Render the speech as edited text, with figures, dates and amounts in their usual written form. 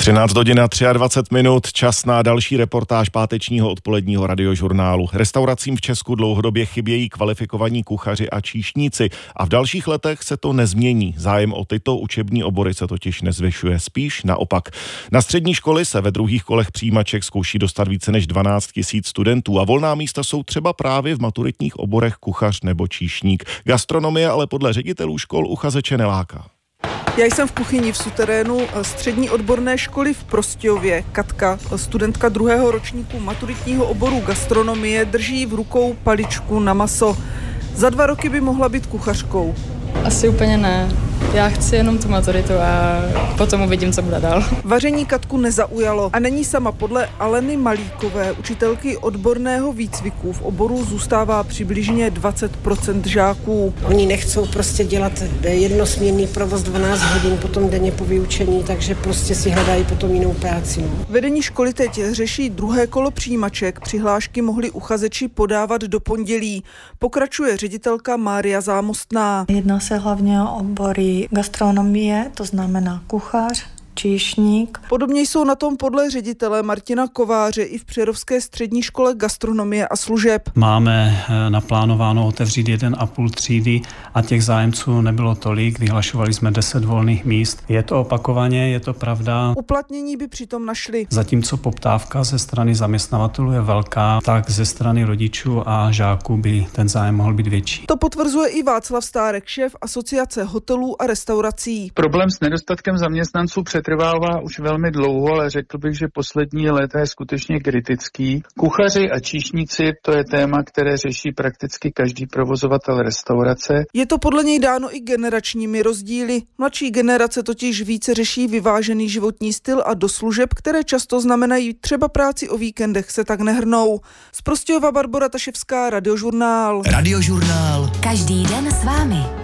13 hodin a 23 minut, čas na další reportáž pátečního odpoledního radiožurnálu. Restauracím v Česku dlouhodobě chybějí kvalifikovaní kuchaři a číšníci a v dalších letech se to nezmění. Zájem o tyto učební obory se totiž nezvyšuje, spíš naopak. Na střední školy se ve druhých kolech přijímaček zkouší dostat více než 12 000 studentů a volná místa jsou třeba právě v maturitních oborech kuchař nebo číšník. Gastronomie ale podle ředitelů škol uchazeče neláká. Já jsem v kuchyni v suterénu střední odborné školy v Prostějově. Katka, studentka 2. ročníku maturitního oboru gastronomie, drží v rukou paličku na maso. Za 2 roky by mohla být kuchařkou. Asi úplně ne. Já chci jenom tu maturitu a potom uvidím, co bude dál. Vaření Katku nezaujalo a není sama. Podle Aleny Malíkové, učitelky odborného výcviku, v oboru zůstává přibližně 20% žáků. Oni nechcou prostě dělat jednosměrný provoz 12 hodin potom denně po vyučení, takže prostě si hledají potom jinou práci. Vedení školy teď řeší druhé kolo přijímaček. Přihlášky mohli uchazeči podávat do pondělí. Pokračuje ředitelka Mária Zámostná. Jedná se hlavně o obory gastronomie, to znamená kuchař, číšník. Podobně jsou na tom podle ředitele Martina Kováře i v Přerovské střední škole gastronomie a služeb. Máme naplánováno otevřít 1,5 třídy a těch zájemců nebylo tolik, vyhlašovali jsme 10 volných míst. Je to opakovaně, je to pravda. Uplatnění by přitom našli. Zatímco poptávka ze strany zaměstnavatelů je velká, tak ze strany rodičů a žáků by ten zájem mohl být větší. To potvrzuje i Václav Stárek, šéf Asociace hotelů a restaurací. Problém s nedostatkem zaměstnanců přetrvává už velmi dlouho, ale řekl bych, že poslední léta je skutečně kritický. Kuchaři a číšníci, to je téma, které řeší prakticky každý provozovatel restaurace. Je to podle něj dáno i generačními rozdíly. Mladší generace totiž více řeší vyvážený životní styl a do služeb, které často znamenají třeba práci o víkendech, se tak nehrnou. Z Prostějova Barbora Taševská, Radiožurnál. Radiožurnál. Každý den s vámi.